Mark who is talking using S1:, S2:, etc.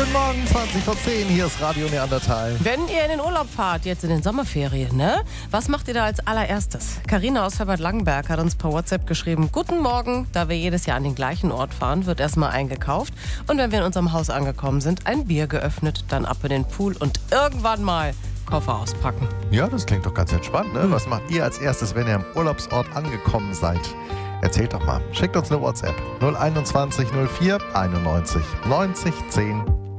S1: Guten Morgen, 20 vor 10, hier ist Radio Neandertal.
S2: Wenn ihr in den Urlaub fahrt, jetzt in den Sommerferien, ne? Was macht ihr da als allererstes? Carina aus Herbert-Langenberg hat uns per WhatsApp geschrieben, guten Morgen, da wir jedes Jahr an den gleichen Ort fahren, wird erstmal eingekauft und wenn wir in unserem Haus angekommen sind, ein Bier geöffnet, dann ab in den Pool und irgendwann mal Koffer auspacken.
S1: Ja, das klingt doch ganz entspannt, ne? Was macht ihr als erstes, wenn ihr am Urlaubsort angekommen seid? Erzählt doch mal. Schickt uns eine WhatsApp 021 04 91 90 10